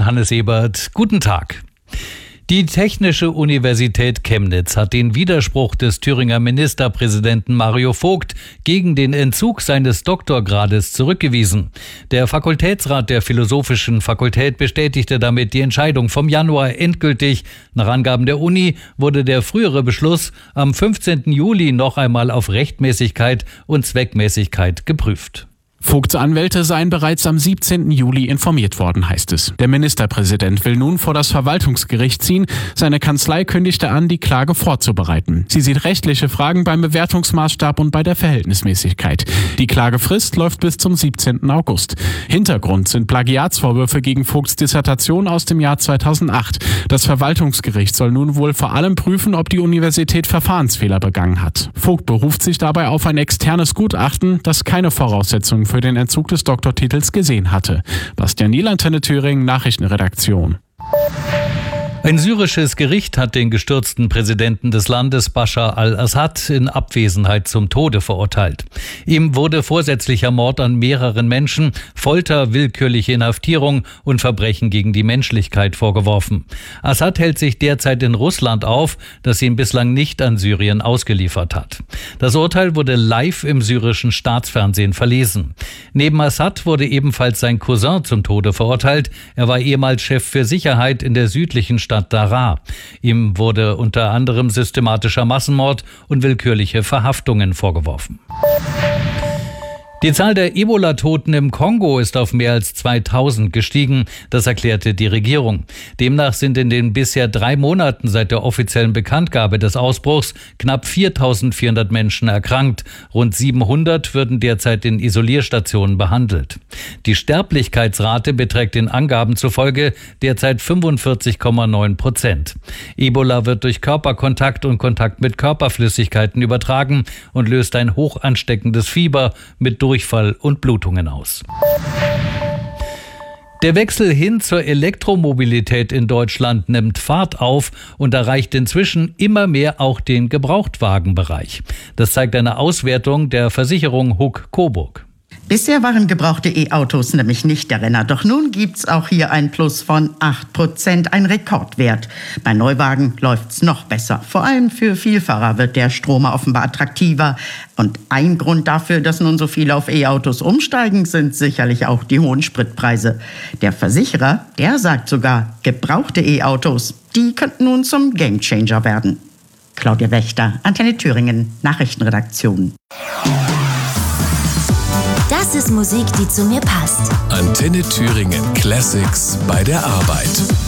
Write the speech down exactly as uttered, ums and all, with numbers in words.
bin Hannes Ebert. Guten Tag. Die Technische Universität Chemnitz hat den Widerspruch des Thüringer Ministerpräsidenten Mario Vogt gegen den Entzug seines Doktorgrades zurückgewiesen. Der Fakultätsrat der Philosophischen Fakultät bestätigte damit die Entscheidung vom Januar endgültig. Nach Angaben der Uni wurde der frühere Beschluss am fünfzehnten Juli noch einmal auf Rechtmäßigkeit und Zweckmäßigkeit geprüft. Vogts Anwälte seien bereits am siebzehnten Juli informiert worden, heißt es. Der Ministerpräsident will nun vor das Verwaltungsgericht ziehen. Seine Kanzlei kündigte an, die Klage vorzubereiten. Sie sieht rechtliche Fragen beim Bewertungsmaßstab und bei der Verhältnismäßigkeit. Die Klagefrist läuft bis zum siebzehnten August. Hintergrund sind Plagiatsvorwürfe gegen Vogts Dissertation aus dem Jahr zweitausendacht. Das Verwaltungsgericht soll nun wohl vor allem prüfen, ob die Universität Verfahrensfehler begangen hat. Vogt beruft sich dabei auf ein externes Gutachten, das keine Voraussetzungen für für den Entzug des Doktortitels gesehen hatte. Bastian Niel, Antenne Thüringen, Nachrichtenredaktion. Ein syrisches Gericht hat den gestürzten Präsidenten des Landes Bashar al-Assad in Abwesenheit zum Tode verurteilt. Ihm wurde vorsätzlicher Mord an mehreren Menschen, Folter, willkürliche Inhaftierung und Verbrechen gegen die Menschlichkeit vorgeworfen. Assad hält sich derzeit in Russland auf, das ihn bislang nicht an Syrien ausgeliefert hat. Das Urteil wurde live im syrischen Staatsfernsehen verlesen. Neben Assad wurde ebenfalls sein Cousin zum Tode verurteilt. Er war ehemals Chef für Sicherheit in der südlichen Stadt Daraa. Ihm wurde unter anderem systematischer Massenmord und willkürliche Verhaftungen vorgeworfen. Die Zahl der Ebola-Toten im Kongo ist auf mehr als zweitausend gestiegen, das erklärte die Regierung. Demnach sind in den bisher drei Monaten seit der offiziellen Bekanntgabe des Ausbruchs knapp viertausendvierhundert Menschen erkrankt. Rund siebenhundert würden derzeit in Isolierstationen behandelt. Die Sterblichkeitsrate beträgt den Angaben zufolge derzeit fünfundvierzig Komma neun Prozent. Ebola wird durch Körperkontakt und Kontakt mit Körperflüssigkeiten übertragen und löst ein hoch ansteckendes Fieber mit Durchfall und Blutungen aus. Der Wechsel hin zur Elektromobilität in Deutschland nimmt Fahrt auf und erreicht inzwischen immer mehr auch den Gebrauchtwagenbereich. Das zeigt eine Auswertung der Versicherung Huck Coburg. Bisher waren gebrauchte E-Autos nämlich nicht der Renner. Doch nun gibt's auch hier ein Plus von acht Prozent, ein Rekordwert. Bei Neuwagen läuft's noch besser. Vor allem für Vielfahrer wird der Stromer offenbar attraktiver. Und ein Grund dafür, dass nun so viele auf E-Autos umsteigen, sind sicherlich auch die hohen Spritpreise. Der Versicherer, der sagt sogar, gebrauchte E-Autos, die könnten nun zum Gamechanger werden. Claudia Wächter, Antenne Thüringen, Nachrichtenredaktion. Das ist Musik, die zu mir passt. Antenne Thüringen Classics bei der Arbeit.